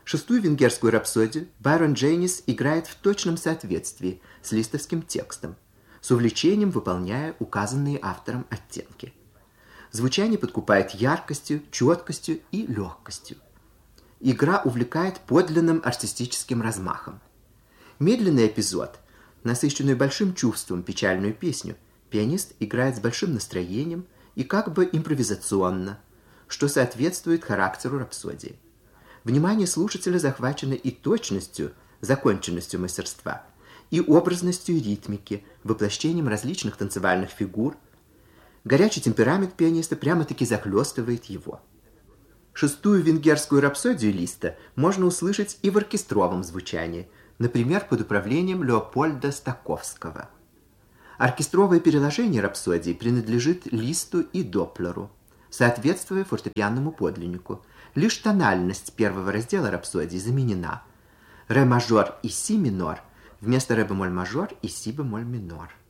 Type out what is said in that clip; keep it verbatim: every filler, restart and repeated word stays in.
Шестую венгерскую рапсодию Байрон Джейнис играет в точном соответствии с листовским текстом, с увлечением выполняя указанные автором оттенки. Звучание подкупает яркостью, четкостью и легкостью. Игра увлекает подлинным артистическим размахом. Медленный эпизод, насыщенную большим чувством печальную песню, пианист играет с большим настроением и как бы импровизационно, что соответствует характеру рапсодии. Внимание слушателя захвачено и точностью, законченностью мастерства, и образностью ритмики, воплощением различных танцевальных фигур. Горячий темперамент пианиста прямо-таки захлестывает его. Шестую венгерскую рапсодию Листа можно услышать и в оркестровом звучании, например, под управлением Леопольда Стаковского. Оркестровое переложение рапсодии принадлежит Листу и Доплеру, соответствуя фортепианному подлиннику. Лишь тональность первого раздела рапсодии заменена. Ре мажор и си минор вместо ре бемоль мажор и си бемоль минор.